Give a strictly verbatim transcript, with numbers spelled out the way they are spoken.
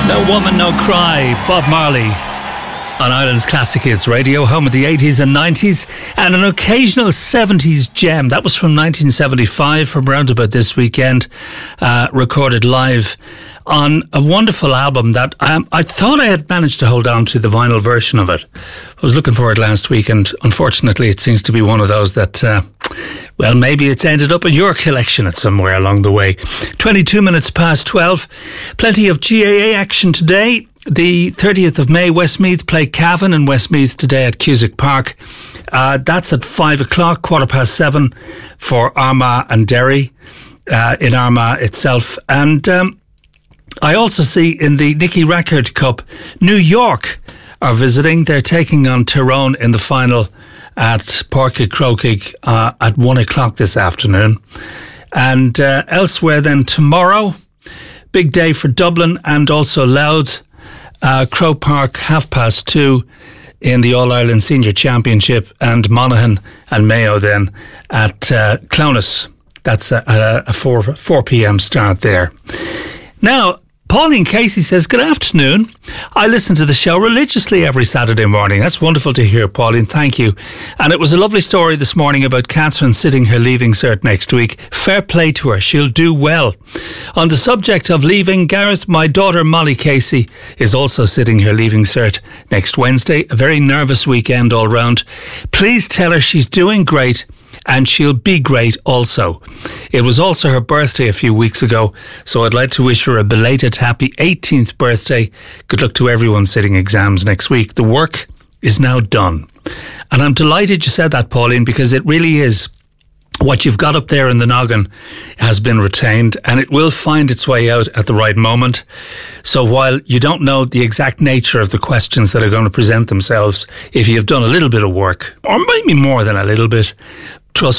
No Woman, No Cry, Bob Marley on Ireland's Classic Hits Radio, home of the eighties and nineties, and an occasional seventies gem. That was from nineteen seventy-five, from round about this weekend, uh, recorded live on a wonderful album that um, I thought I had managed to hold on to the vinyl version of it. I was looking for it last week, and unfortunately it seems to be one of those that, uh, well, maybe it's ended up in your collection at somewhere along the way. twenty-two minutes past twelve. Plenty of G A A action today. The thirtieth of May, Westmeath play Cavan in Westmeath today at Cusack Park. Uh, that's at five o'clock, quarter past seven for Armagh and Derry uh, in Armagh itself. And um, I also see in the Nicky Rackard Cup, New York are visiting. They're taking on Tyrone in the final at Páirc Uí Chrócaigh uh, at one o'clock this afternoon. And uh, elsewhere then tomorrow, big day for Dublin and also Louth. Uh, Croke Park, half past two in the All-Ireland Senior Championship, and Monaghan and Mayo then at uh, Clowness. That's a, a, a four p.m. start there. Now, Pauline Casey says, good afternoon. I listen to the show religiously every Saturday morning. That's wonderful to hear, Pauline. Thank you. And it was a lovely story this morning about Catherine sitting her leaving cert next week. Fair play to her. She'll do well. On the subject of leaving, Gareth, my daughter Molly Casey is also sitting her leaving cert next Wednesday. A very nervous weekend all round. Please tell her she's doing great and she'll be great also. It was also her birthday a few weeks ago, so I'd like to wish her a belated happy eighteenth birthday. Good luck to everyone sitting exams next week. The work is now done. And I'm delighted you said that, Pauline, because it really is. What you've got up there in the noggin has been retained, and it will find its way out at the right moment. So while you don't know the exact nature of the questions that are going to present themselves, if you've done a little bit of work, or maybe more than a little bit, trust